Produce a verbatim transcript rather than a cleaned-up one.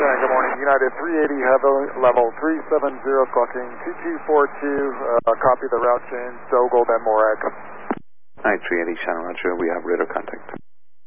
good morning. United three eighty, level three seven zero, clocking two two four two. Uh, copy the route change, Dogal, then Morag. Alright, three eighty, Channel Roger. We have radar contact.